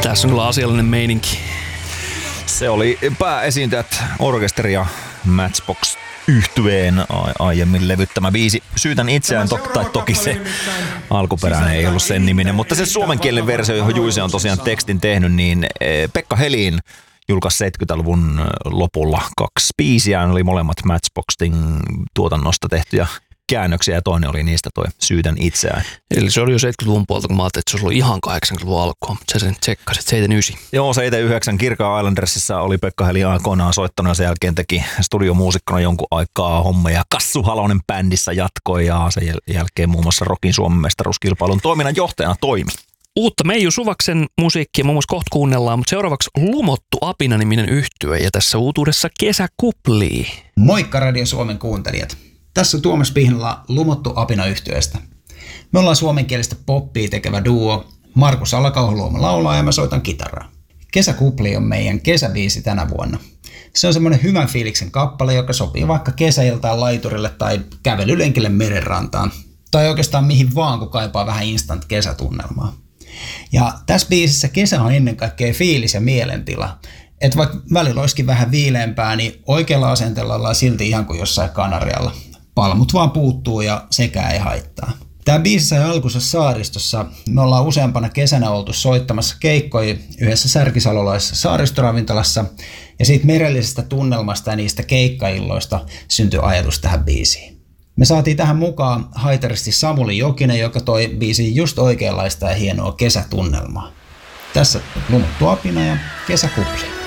Tässä on kyllä asiallinen meininki. Se oli pääesiintyjät orkesteri ja Matchbox -yhtyeen aiemmin levyttämä biisi. Syytän itseään, toki se alkuperäinen ei ollut sen niminen, mutta se suomenkielinen versio, johon Juise on tosiaan tekstin tehnyt, niin Pekka Helin julkaisi 70-luvun lopulla 2 biisiä. Ne oli molemmat Matchboxin tuotannosta tehtyjä käännöksiä ja toinen oli niistä toi Syytän itseään. Eli se oli jo 70-luvun puolta, kun mä ajattelin, että se olisi ollut ihan 80-luvun alkua, mutta sä sen tsekkasit, 79. Joo, 79 Kirkkaan Islandersissa oli Pekka Heli aikoinaan soittanut ja sen jälkeen teki studiomuusikkona jonkun aikaa hommia. Kassu Halonen bändissä jatkoi ja sen jälkeen muun muassa Rockin Suomen mestaruuskilpailun toiminnanjohtajana toimi. Uutta Meiju Suvaksen musiikkia muun muassa kohta kuunnellaan, mutta seuraavaksi Lumottu Apina-niminen yhtye ja tässä uutuudessa Kesä kuplii. Moikka Radio Suomen kuuntelijat. Tässä Tuomas Pihnala Lumottu Apina-yhtyeestä. Me ollaan suomenkielistä poppia tekevä duo. Markus Alakauhuluoma laulaa ja mä soitan kitaraa. Kesäkupli on meidän kesäbiisi tänä vuonna. Se on semmoinen hyvän fiiliksen kappale, joka sopii vaikka kesäiltaan laiturille tai kävelylenkille merenrantaan. Tai oikeastaan mihin vaan, kun kaipaa vähän instant kesätunnelmaa. Ja tässä biisissä kesä on ennen kaikkea fiilis ja mielentila. Että vaikka välillä olisikin vähän viileämpää, niin oikealla asenteella ollaan silti ihan kuin jossain Kanarialla. Palmut vaan puuttuu ja sekään ei haittaa. Tämä biisi sai alkunsa saaristossa. Me ollaan useampana kesänä oltu soittamassa keikkoja yhdessä särkisalolaisessa saaristoravintolassa. Ja siitä merellisestä tunnelmasta ja niistä keikkailloista syntyi ajatus tähän biisiin. Me saatiin tähän mukaan haitaristi Samuli Jokinen, joka toi biisiin just oikeanlaista ja hienoa kesätunnelmaa. Tässä Lumottu Apina ja Kesäkupli.